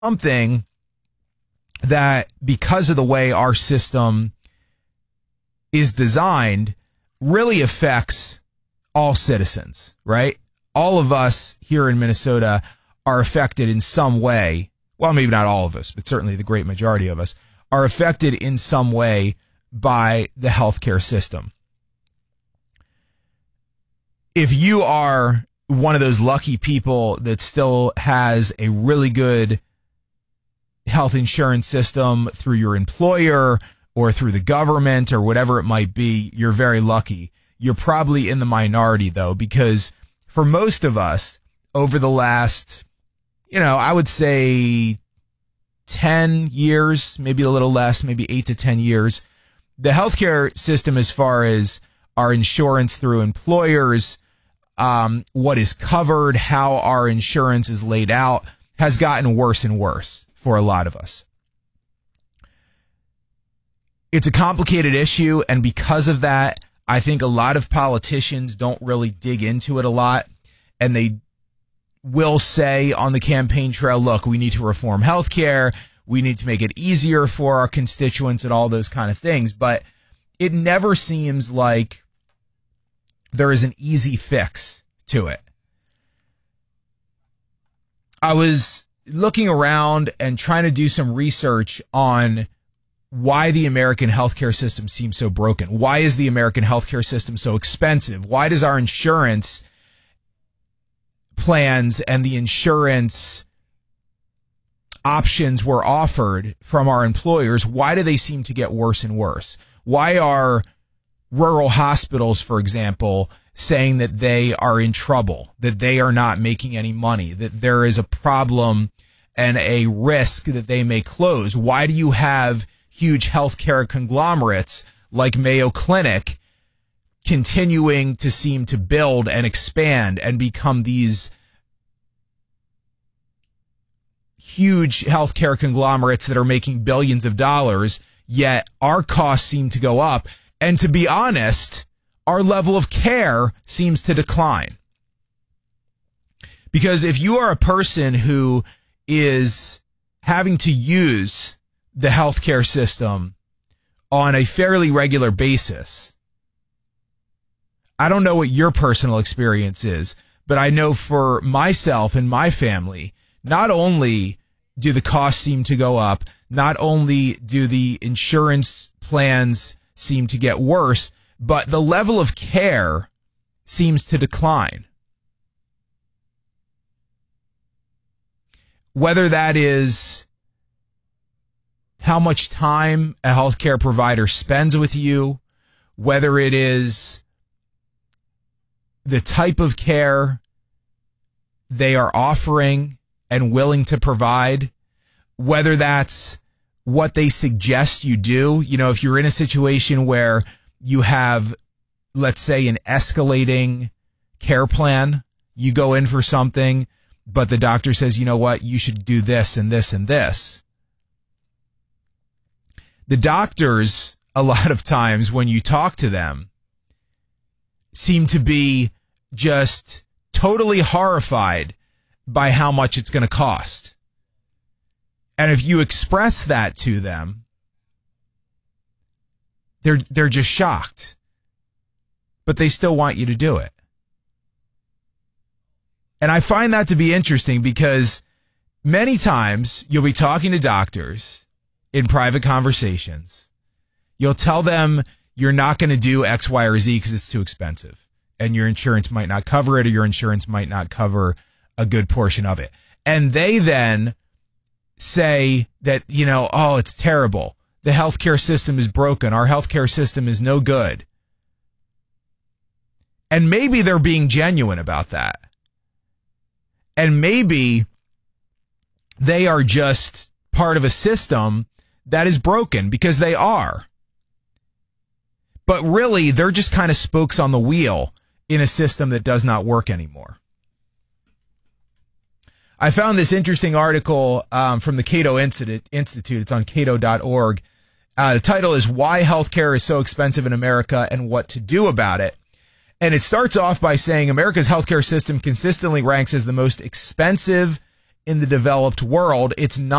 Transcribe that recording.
something that, because of the way our system is designed, really affects all citizens, right? All of us here in Minnesota are affected in some way. Well, maybe not all of us, but certainly the great majority of us are affected in some way by the healthcare system. If you are one of those lucky people that still has a really good health insurance system through your employer or through the government or whatever it might be, you're very lucky. You're probably in the minority, though, because for most of us over the last, I would say 10 years, maybe a little less, maybe 8 to 10 years, the healthcare system, as far as our insurance through employers, what is covered, how our insurance is laid out, has gotten worse and worse for a lot of us. It's a complicated issue, and because of that, I think a lot of politicians don't really dig into it a lot, and they will say on the campaign trail, look, we need to reform healthcare, we need to make it easier for our constituents and all those kind of things, but it never seems like there is an easy fix to it. I was looking around and trying to do some research on why the American healthcare system seems so broken. Why is the American healthcare system so expensive? Why does our insurance plans and the insurance options we're offered from our employers, why do they seem to get worse and worse? Why are rural hospitals, for example, saying that they are in trouble, that they are not making any money, that there is a problem and a risk that they may close? Why do you have huge healthcare conglomerates like Mayo Clinic continuing to seem to build and expand and become these huge healthcare conglomerates that are making billions of dollars, yet our costs seem to go up? And to be honest, our level of care seems to decline. Because if you are a person who is having to use the healthcare system on a fairly regular basis, I don't know what your personal experience is, but I know for myself and my family, not only do the costs seem to go up, not only do the insurance plans seem to get worse, but the level of care seems to decline. Whether that is how much time a healthcare provider spends with you, whether it is the type of care they are offering and willing to provide, whether that's what they suggest you do. If you're in a situation where you have, let's say, an escalating care plan, you go in for something, but the doctor says, you know what, you should do this and this and this. The doctors, a lot of times when you talk to them, seem to be just totally horrified by how much it's going to cost. And if you express that to them, they're just shocked. But they still want you to do it. And I find that to be interesting because many times you'll be talking to doctors in private conversations. You'll tell them you're not going to do X, Y, or Z because it's too expensive. And your insurance might not cover it, or your insurance might not cover a good portion of it. And they then say that, oh, it's terrible. The healthcare system is broken. Our healthcare system is no good. And maybe they're being genuine about that. And maybe they are just part of a system that is broken, because they are. But really, they're just kind of spokes on the wheel in a system that does not work anymore. I found this interesting article from the Cato Institute. It's on cato.org. The title is "Why Healthcare is So Expensive in America and What to Do About It." And it starts off by saying America's healthcare system consistently ranks as the most expensive in the developed world. It's not